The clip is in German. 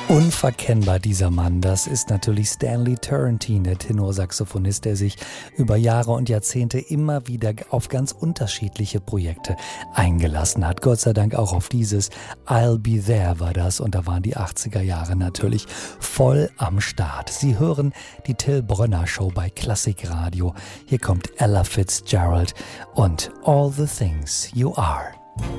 Unverkennbar dieser Mann, das ist natürlich Stanley Turrentine, der Tenorsaxophonist, der sich über Jahre und Jahrzehnte immer wieder auf ganz unterschiedliche Projekte eingelassen hat. Gott sei Dank auch auf dieses I'll Be There war das, und da waren die 80er Jahre natürlich voll am Start. Sie hören die Till Brönner Show bei Klassikradio. Hier kommt Ella Fitzgerald und All the Things You Are.